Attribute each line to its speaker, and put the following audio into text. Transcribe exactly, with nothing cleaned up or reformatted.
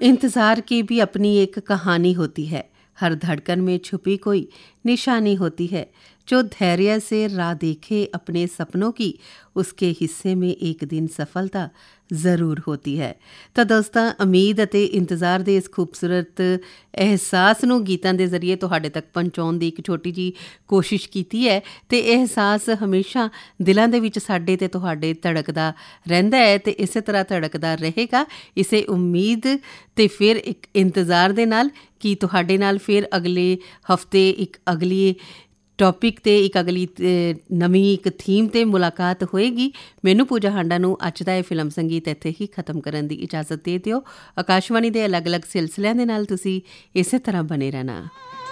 Speaker 1: इंतज़ार की भी अपनी एक कहानी होती है। हर धड़कन में छुपी कोई निशानी होती है। जो धैर्य से राह देखे अपने सपनों की, उसके हिस्से में एक दिन सफलता ਜ਼ਰੂਰ ਹੋਤੀ ਹੈ। ਤਾਂ ਦੋਸਤਾਂ, ਉਮੀਦ ਅਤੇ ਇੰਤਜ਼ਾਰ ਦੇ ਇਸ ਖੂਬਸੂਰਤ ਅਹਿਸਾਸ ਨੂੰ ਗੀਤਾਂ ਦੇ ਜ਼ਰੀਏ ਤੁਹਾਡੇ ਤੱਕ ਪਹੁੰਚਾਉਣ ਦੀ ਇੱਕ ਛੋਟੀ ਜਿਹੀ ਕੋਸ਼ਿਸ਼ ਕੀਤੀ ਹੈ ਅਤੇ ਇਹ ਅਹਿਸਾਸ ਹਮੇਸ਼ਾ ਦਿਲਾਂ ਦੇ ਵਿੱਚ ਸਾਡੇ ਅਤੇ ਤੁਹਾਡੇ ਧੜਕਦਾ ਰਹਿੰਦਾ ਹੈ ਅਤੇ ਇਸੇ ਤਰ੍ਹਾਂ ਧੜਕਦਾ ਰਹੇਗਾ, ਇਸੇ ਉਮੀਦ ਅਤੇ ਫਿਰ ਇੱਕ ਇੰਤਜ਼ਾਰ ਦੇ ਨਾਲ ਕਿ ਤੁਹਾਡੇ ਨਾਲ ਫਿਰ ਅਗਲੇ ਹਫ਼ਤੇ ਇੱਕ ਅਗਲੀ ਟੌਪਿਕ 'ਤੇ ਇੱਕ ਅਗਲੀ ਨਵੀਂ ਇੱਕ ਥੀਮ 'ਤੇ ਮੁਲਾਕਾਤ ਹੋਏਗੀ। ਮੈਨੂੰ ਪੂਜਾ ਹਾਂਡਾ ਨੂੰ ਅੱਜ ਦਾ ਇਹ ਫਿਲਮ ਸੰਗੀਤ ਇੱਥੇ ਹੀ ਖ਼ਤਮ ਕਰਨ ਦੀ ਇਜਾਜ਼ਤ ਦੇ ਦਿਓ। ਆਕਾਸ਼ਵਾਣੀ ਦੇ ਅਲੱਗ ਅਲੱਗ ਸਿਲਸਿਲਿਆਂ ਦੇ ਨਾਲ ਤੁਸੀਂ ਇਸੇ ਤਰ੍ਹਾਂ ਬਣੇ ਰਹਿਣਾ।